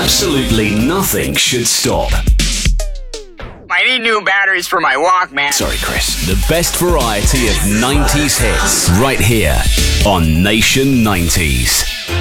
absolutely nothing should stop. I need new batteries for my Walkman. Sorry, Chris. The best variety of 90s hits right here on Nation 90s.